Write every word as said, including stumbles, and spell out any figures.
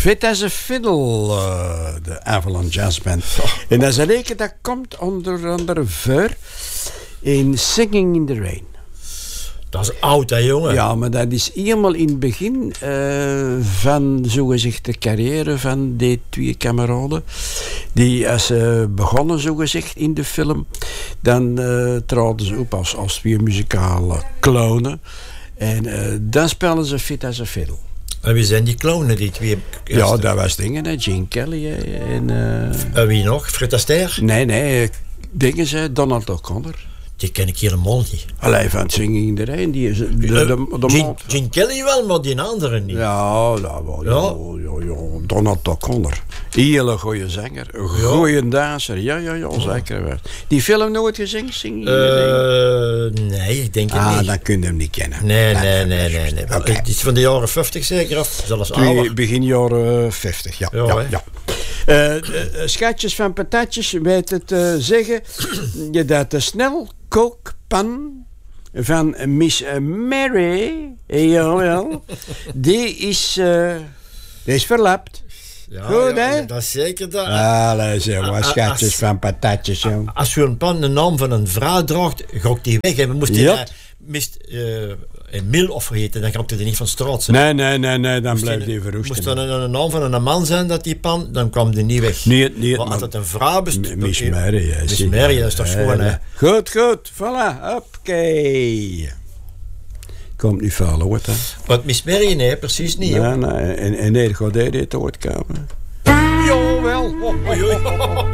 Fit as a Fiddle, uh, de Avalon Jazz Band. Oh. En dat is een reken dat komt onder andere voor in Singing in the Rain. Dat is oud, hè, jongen? Ja, maar dat is helemaal in het begin uh, van zogezegd de carrière van die twee kameraden. Die, als ze begonnen, zogezegd, in de film, dan uh, traden ze op als, als twee muzikale clownen. En uh, dan spelen ze Fit as a Fiddle. En wie zijn die clownen, die twee? Ja, dat was dingen, hè. Gene Kelly en... Uh, en wie nog? Fred Astaire? Nee, nee, dingen ze, Donald O'Connor. Die ken ik helemaal niet. Alleen van Singing in the Rain, die is de, de, de, de Gene, Gene Kelly wel, maar die andere niet. Ja, dat wel. Ja. Ja, ja, ja. Donald O'Connor. Hele goede zanger, een goede ja. danser. Ja, ja, ja, zeker. Die film nooit gezien? Singing in the Rain? Uh, nee, ik denk het ah, niet. Ah, dan kun je hem niet kennen. Nee, nee, nee, nee. nee, nee. Okay. Het is van de jaren vijftig zeker, of zelfs ouder? Begin jaren vijftig, ja. ja, ja, ja. Uh, uh, schatjes van patatjes weet het uh, zeggen je dat de snelkookpan van Miss Mary, jawel, die is, uh, die is verlapt. Ja, goed, ja, hè? Dat is zeker dat. Allee, zeg maar, schatjes als, van patatjes, jong. Als je een pan de naam van een vrouw draagt, gaat die weg. En we moesten yep. uh, mist uh, Emil of vergeten, dan gaat hij er niet van straat. Nee, nee, nee, nee, dan blijft hij verroesten. Moest er een, een naam van een man zijn, dat die pan, dan kwam die niet weg. Nee, nee. Maar als het een vrouw bestond... Miss Mary, ja. Miss Mary, dat is toch schoon, hè? Goed, goed, voilà, oké. Komt niet veel, hoor, hè? Want Miss Mary, nee, precies niet, nee, nee, en, en nee, gaat hij dit ooit komen? Jawel. Oh, oh, oh, oh.